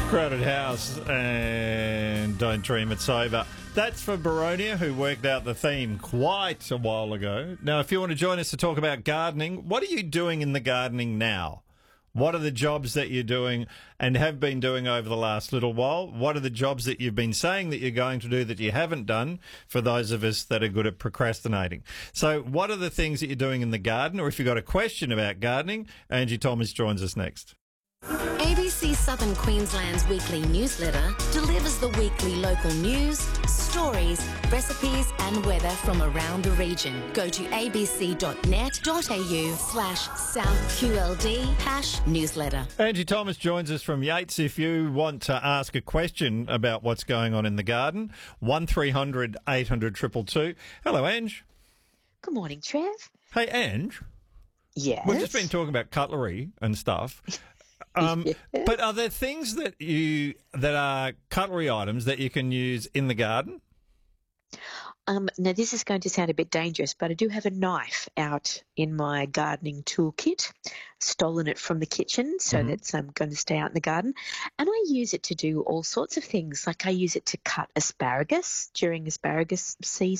Crowded House and Don't Dream It's Over. That's for Baronia, who worked out the theme quite a while ago. Now, if you want to join us to talk about gardening, what are you doing in the gardening now? What are the jobs that you're doing and have been doing over the last little while? What are the jobs that you've been saying that you're going to do that you haven't done, for those of us that are good at procrastinating? So what are the things that you're doing in the garden? Or if you've got a question about gardening, Angie Thomas joins us next. ABC Southern Queensland's weekly newsletter delivers the weekly local news, stories, recipes and weather from around the region. Go to abc.net.au/SouthQLD #newsletter. Angie Thomas joins us from Yates. If you want to ask a question about what's going on in the garden, 1300 800 222. Hello, Ange. Good morning, Trev. Hey, Ange. Yes. We've just been talking about cutlery and stuff. But are there things that are cutlery items that you can use in the garden? Now, this is going to sound a bit dangerous, but I do have a knife out in my gardening toolkit, stolen it from the kitchen, so that's going to stay out in the garden. And I use it to do all sorts of things. Like I use it to cut asparagus during asparagus season.